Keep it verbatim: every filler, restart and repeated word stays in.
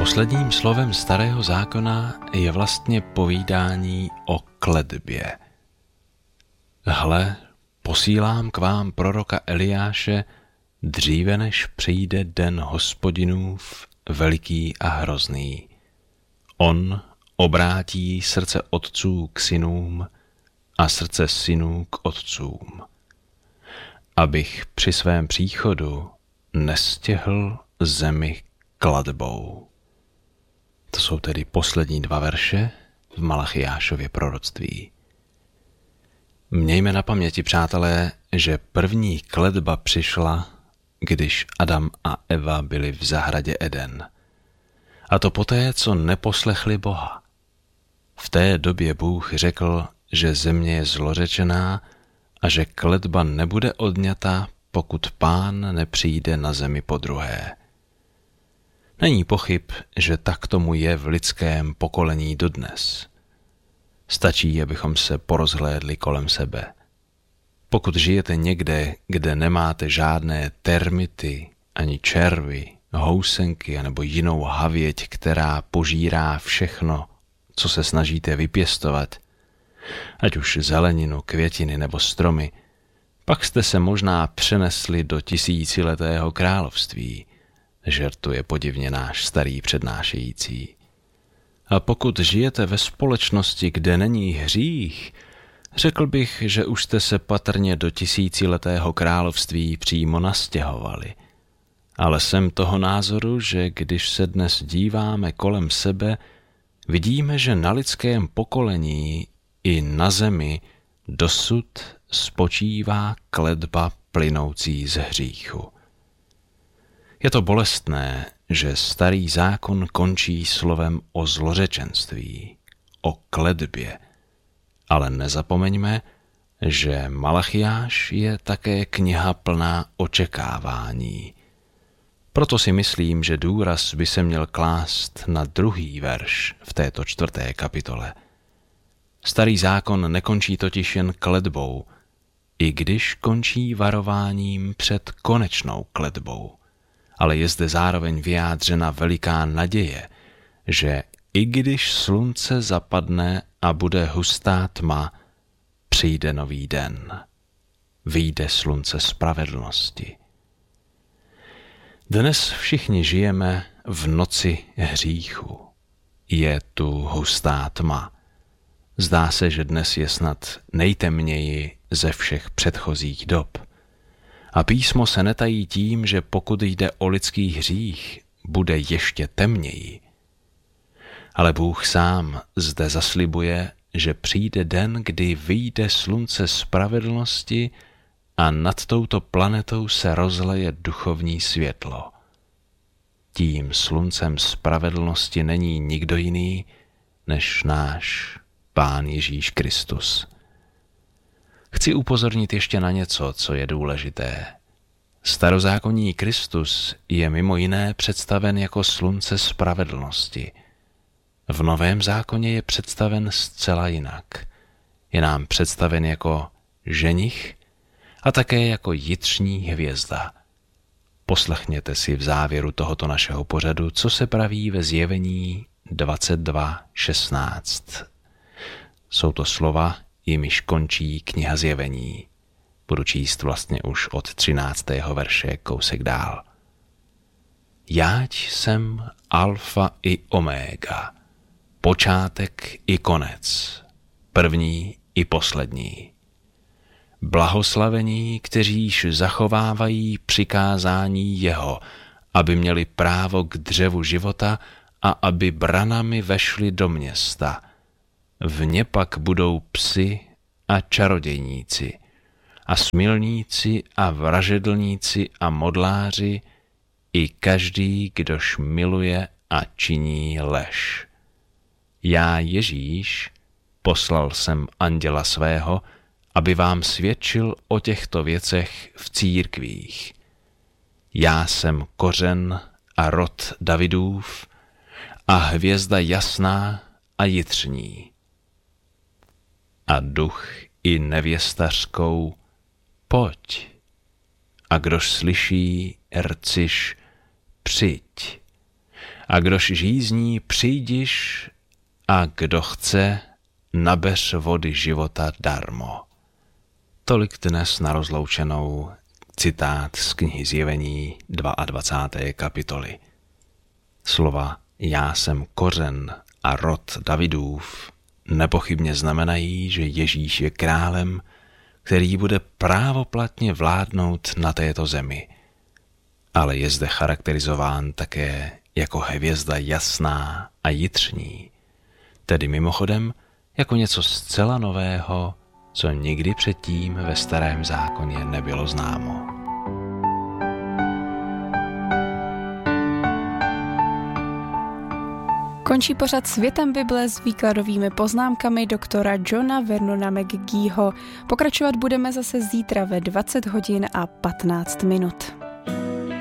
Posledním slovem Starého zákona je vlastně povídání o kletbě. Hle, posílám k vám proroka Eliáše dříve, než přijde den Hospodinův veliký a hrozný. On obrátí srdce otců k synům a srdce synů k otcům, abych při svém příchodu nestěhl zemi klatbou. To jsou tedy poslední dva verše v Malachiášově proroctví. Mějme na paměti, přátelé, že první kletba přišla, když Adam a Eva byli v zahradě Eden. A to poté, co neposlechli Boha. V té době Bůh řekl, že země je zlořečená a že kletba nebude odňata, pokud Pán nepřijde na zemi podruhé. Není pochyb, že tak tomu je v lidském pokolení dodnes. Stačí, abychom se porozhlédli kolem sebe. Pokud žijete někde, kde nemáte žádné termity, ani červy, housenky anebo jinou havěť, která požírá všechno, co se snažíte vypěstovat, ať už zeleninu, květiny nebo stromy, pak jste se možná přenesli do tisíciletého království, žertuje podivně náš starý přednášející. A pokud žijete ve společnosti, kde není hřích, řekl bych, že už jste se patrně do tisíciletého království přímo nastěhovali. Ale jsem toho názoru, že když se dnes díváme kolem sebe, vidíme, že na lidském pokolení i na zemi dosud spočívá kletba plynoucí z hříchu. Je to bolestné, že Starý zákon končí slovem o zlořečenství, o kletbě, ale nezapomeňme, že Malachiáš je také kniha plná očekávání. Proto si myslím, že důraz by se měl klást na druhý verš v této čtvrté kapitole. Starý zákon nekončí totiž jen kletbou, i když končí varováním před konečnou kletbou. Ale je zde zároveň vyjádřena veliká naděje, že i když slunce zapadne a bude hustá tma, přijde nový den. Vyjde slunce spravedlnosti. Dnes všichni žijeme v noci hříchu. Je tu hustá tma. Zdá se, že dnes je snad nejtemněji ze všech předchozích dob. A písmo se netají tím, že pokud jde o lidský hřích, bude ještě temněji. Ale Bůh sám zde zaslibuje, že přijde den, kdy vyjde slunce spravedlnosti a nad touto planetou se rozleje duchovní světlo. Tím sluncem spravedlnosti není nikdo jiný, než náš Pán Ježíš Kristus. Chci upozornit ještě na něco, co je důležité. Starozákonní Kristus je mimo jiné představen jako slunce spravedlnosti. V Novém zákoně je představen zcela jinak. Je nám představen jako ženich a také jako jitřní hvězda. Poslechněte si v závěru tohoto našeho pořadu, co se praví ve Zjevení dvacet dva šestnáct. Jsou to slova, jimiž končí kniha Zjevení. Budu číst vlastně už od třináctého verše kousek dál. Jáť jsem alfa i omega, počátek i konec, první i poslední. Blahoslavení, kteříž zachovávají přikázání jeho, aby měli právo k dřevu života a aby branami vešli do města. V ně pak budou psi a čarodějníci, a smilníci a vražedlníci a modláři, i každý, kdož miluje a činí lež. Já, Ježíš, poslal jsem anděla svého, aby vám svědčil o těchto věcech v církvích. Já jsem kořen a rod Davidův a hvězda jasná a jitřní. A duch i nevěstařskou, pojď. A kdož slyší, rciš, přijď. A kdož žízní, přijdiš, a kdo chce, nabeř vody života darmo. Tolik dnes na rozloučenou citát z knihy Zjevení dvacáté druhé kapitoly. Slova já jsem kořen a rod Davidův nepochybně znamenají, že Ježíš je králem, který bude právoplatně vládnout na této zemi. Ale je zde charakterizován také jako hvězda jasná a jitřní, tedy mimochodem jako něco zcela nového, co nikdy předtím ve Starém zákoně nebylo známo. Končí pořad Světem Bible s výkladovými poznámkami doktora Johna Vernona McGeeho. Pokračovat budeme zase zítra ve dvacet hodin a patnáct minut.